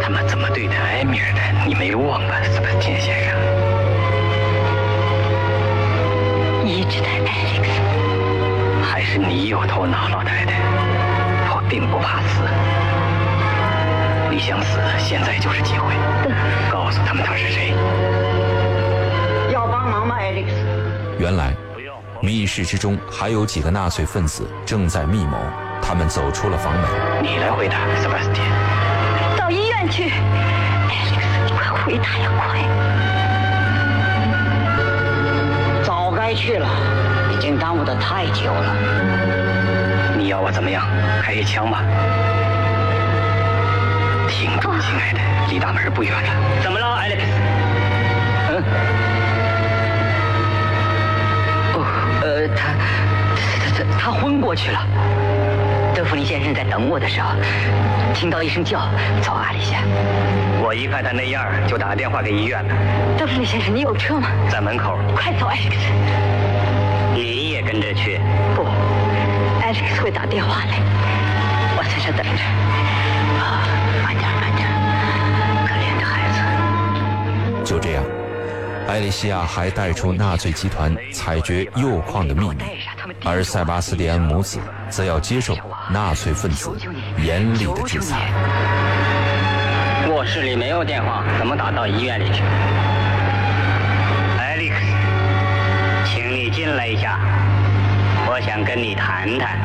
他们怎么对待埃米尔的，你没忘吧，斯巴蒂先生？ 你一直带Alex， 还是你有头脑，老太太？我并不怕死，你想死，现在就是机会。告诉他们他是谁。 要帮忙吗，Alex？ 原来，密室之中还有几个纳粹分子正在密谋，他们走出了房门。 你来回答，斯巴蒂。 到医院去 ，Alex， 你快回答呀，快！早该去了，已经耽误得太久了。 你要我怎么样？开一枪吗？挺住，亲爱的，离大门不远了。怎么了，Alex？ 他昏过去了。德弗林先生在等我的时候，听到一声叫，走阿里下。 我一看他那样，就打电话给医院了。 德弗林先生，你有车吗？ 在门口。 快走 ，Alex。 你也跟着去？ 不 ，Alex 会打电话来，我在这等着。慢点，慢点，可怜的孩子。 就这样，艾莉西亚还带出纳粹集团采掘铀矿的秘密，而塞巴斯蒂安母子则要接受纳粹分子严厉的制裁。 卧室里没有电话，怎么打到医院里去？Alex， 请你进来一下，我想跟你谈谈。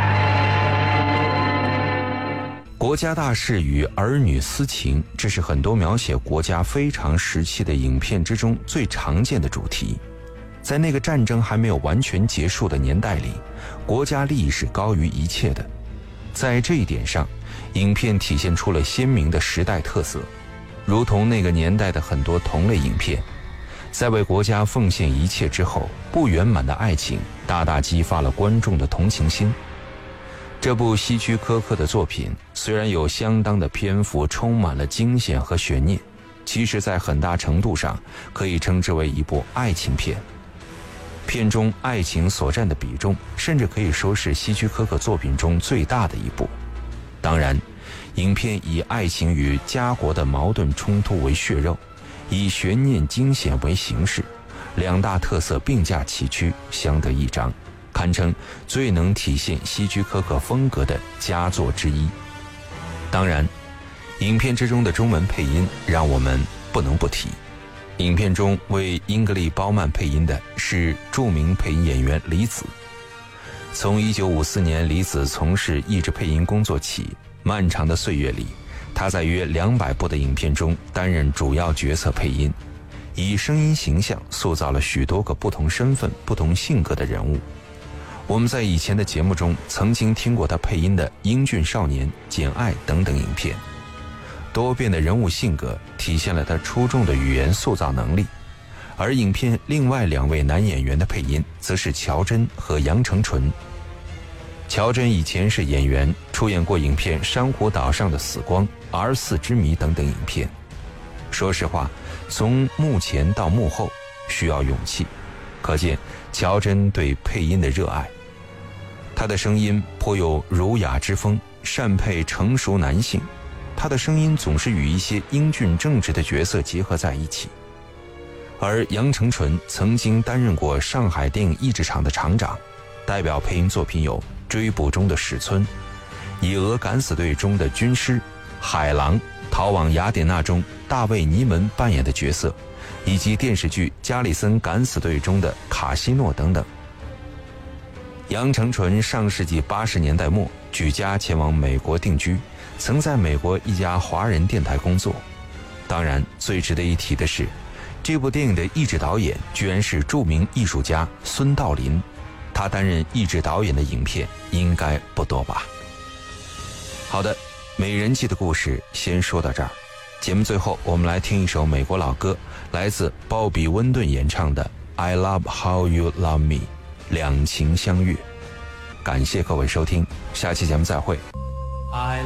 国家大事与儿女私情，这是很多描写国家非常时期的影片之中最常见的主题。在那个战争还没有完全结束的年代里，国家利益是高于一切的。在这一点上，影片体现出了鲜明的时代特色，如同那个年代的很多同类影片。在为国家奉献一切之后，不圆满的爱情大大激发了观众的同情心。这部希区柯克的作品虽然有相当的篇幅充满了惊险和悬念，其实在很大程度上可以称之为一部爱情片。片中爱情所占的比重甚至可以说是希区柯克作品中最大的一部。当然，影片以爱情与家国的矛盾冲突为血肉，以悬念惊险为形式，两大特色并驾齐驱，相得益彰，堪称最能体现希区柯克风格的佳作之一。当然，影片之中的中文配音让我们不能不提。影片中为英格丽·褒曼配音的是著名配音演员李子。从1954年李子从事译制配音工作起，漫长的岁月里，他在约200部的影片中担任主要角色配音，以声音形象塑造了许多个不同身份、不同性格的人物。我们在以前的节目中曾经听过他配音的《英俊少年》《简爱》等等影片。多变的人物性格体现了他出众的语言塑造能力，而影片另外2位男演员的配音则是乔真和杨承纯。乔真以前是演员，出演过影片《珊瑚岛上的死光》《R4之谜》等等影片。说实话，从幕前到幕后需要勇气，可见乔真对配音的热爱。他的声音颇有儒雅之风，善配成熟男性。他的声音总是与一些英俊正直的角色结合在一起。而杨承纯曾经担任过上海电影译制厂的厂长，代表配音作品有《追捕中的史村》、《野俄敢死队》中的军师、海狼、逃往雅典娜中大卫·尼门扮演的角色，以及电视剧《加里森敢死队》中的卡西诺等等。杨承纯上世纪80年代末举家前往美国定居，曾在美国一家华人电台工作。当然，最值得一提的是，这部电影的译制导演居然是著名艺术家孙道临，他担任译制导演的影片应该不多吧。好的，美人计的故事先说到这儿。节目最后我们来听一首美国老歌，来自鲍比·温顿演唱的 I Love How You Love Me， 两情相悦。感谢各位收听，下期节目再会。